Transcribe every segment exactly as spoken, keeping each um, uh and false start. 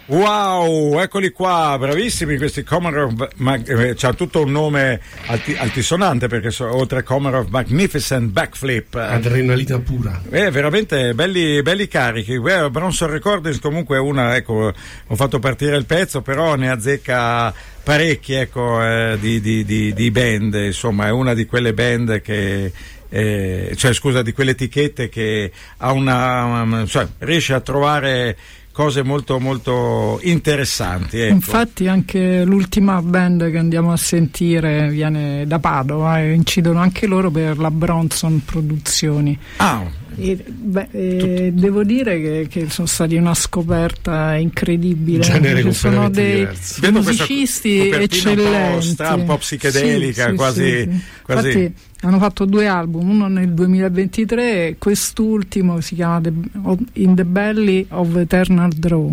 Wow, eccoli qua, bravissimi questi Commodore, ma eh, c'ha tutto un nome alti, altisonante, perché so, oltre a Commodore Magnificent Backflip, adrenalina pura, eh, veramente belli, belli carichi. eh, Bronson Recordings comunque è una, ecco, ho fatto partire il pezzo, però ne azzecca parecchi, ecco, eh, di, di, di, di band, insomma è una di quelle band che eh, cioè scusa di quelle etichette che ha una, cioè, riesce a trovare cose molto molto interessanti, ecco. Infatti anche l'ultima band che andiamo a sentire viene da Padova e incidono anche loro per la Bronson Produzioni. Ah. E, beh, e devo dire che, che sono stati una scoperta incredibile. Ci sono dei diversi. musicisti eccellenti, un po' stra, un po' psichedelica, sì, quasi, sì, sì. quasi... Infatti hanno fatto due album, uno nel duemilaventitré e quest'ultimo si chiama The, In the Belly of Eternal Draw.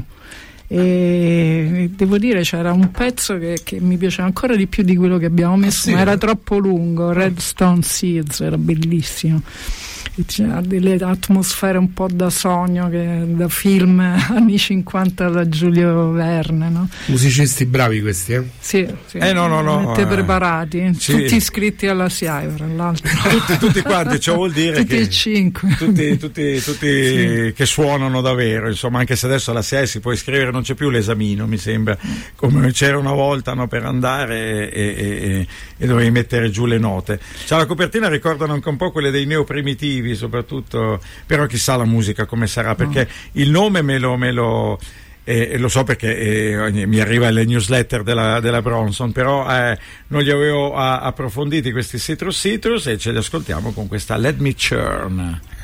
E devo dire c'era un pezzo che, che mi piaceva ancora di più di quello che abbiamo messo, ah, sì, ma era troppo lungo. Redstone Seeds era bellissimo, c'era delle atmosfere un po' da sogno, che, da film anni cinquanta da Giulio Verne, no? Musicisti bravi questi, eh? Sì, sì. Eh, no, no, no, Mette eh. preparati, sì. Tutti iscritti alla S I A I, fra l'altro. tutti, tutti quanti, ciò vuol dire tutti che e cinque tutti, tutti, tutti sì. che suonano davvero, insomma, anche se adesso alla S I A I si può iscrivere, non c'è più l'esamino, mi sembra, come c'era una volta, no, per andare e, e, e, e dovevi mettere giù le note. Cioè, la copertina ricordano anche un po' quelle dei neoprimitivi, soprattutto, però chissà la musica come sarà, perché no. il nome me lo, me lo eh, lo so perché eh, mi arriva le newsletter della, della Bronson, però eh, non li avevo a, approfonditi questi Citrus Citrus, e ce li ascoltiamo con questa Let Me Churn.